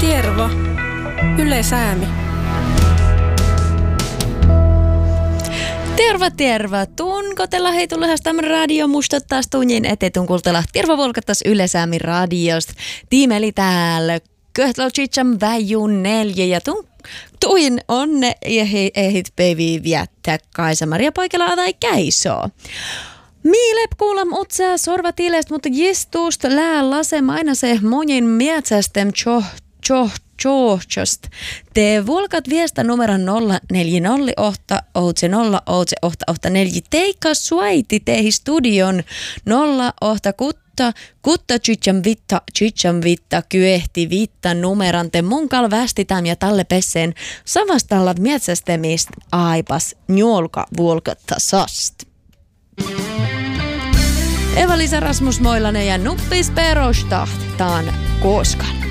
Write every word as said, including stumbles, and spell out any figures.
Terva. Yle Säämi. Terva, terva. Tuun kotella hei tulehas tämän radio mustottaa tunnin eteen tun kultella. Terva volkattas Yle Säämi radiosta. Tiimeli täällä. Köhtlau chicham väjun neljä ja tun tuin onne ja hei ehit päiviä viettää Kaisa-Maria paikalla adai käisoo. Miilep kuulam utsaa sorvatiilest, mutta jistuust lää lasem aina se monin mietsästem choh choh chohchost. Te vulkat viestä numeron nolla neljä nolla ohta outse nolla outse ohta ohta neljä. Teikka suaiti tehi studion nolla ohta kutta kutta chicham vitta chicham vitta kyehti vitta numerante munkal västitäm ja talle pesseen savastalla mietsästemist aipas njolka vulkatta sast. Eva-Liisa Rasmus Moilanen ja Nuppis Perostaht taan koskan.